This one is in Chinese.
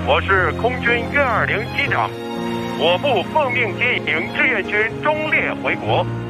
我是空军120机长，我部奉命接应志愿军忠烈回国。